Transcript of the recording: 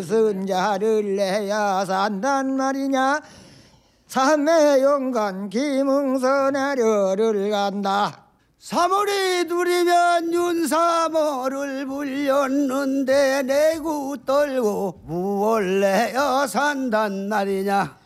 무슨 자를 내야 산단 말이냐. 삼매용관 김응서 내려를 간다. 사월이 둘이면 윤사모를 불렸는데 내구 떨고 무얼 내야 산단 말이냐.